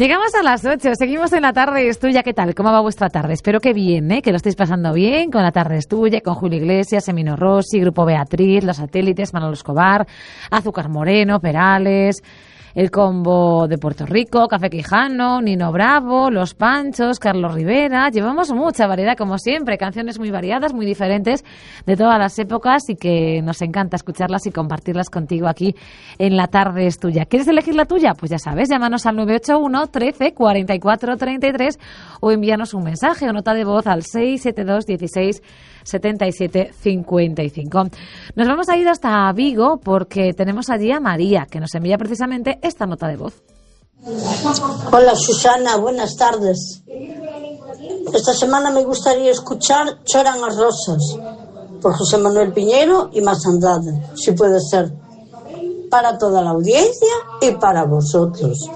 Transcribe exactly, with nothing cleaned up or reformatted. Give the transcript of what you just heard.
Llegamos a las ocho, seguimos en La Tarde es Tuya. ¿Qué tal? ¿Cómo va vuestra tarde? Espero que bien, ¿eh? Que lo estéis pasando bien con La Tarde es Tuya, con Julio Iglesias, Emino Rossi, Grupo Beatriz, Los Satélites, Manolo Escobar, Azúcar Moreno, Perales, El Combo de Puerto Rico, Café Quijano, Nino Bravo, Los Panchos, Carlos Rivera. Llevamos mucha variedad, como siempre, canciones muy variadas, muy diferentes, de todas las épocas, y que nos encanta escucharlas y compartirlas contigo aquí en La Tarde es Tuya. ¿Quieres elegir la tuya? Pues ya sabes, llámanos al nueve ocho uno, trece, cuarenta y cuatro, treinta y tres o envíanos un mensaje o nota de voz al seis siete dos, dieciséis, setenta y siete, cincuenta y cinco. Nos vamos a ir hasta Vigo porque tenemos allí a María, que nos envía precisamente esta nota de voz. Hola Susana, buenas tardes. Esta semana me gustaría escuchar Choran as Rosas por José Manuel Piñero y Más Andrade, si puede ser, para toda la audiencia y para vosotros.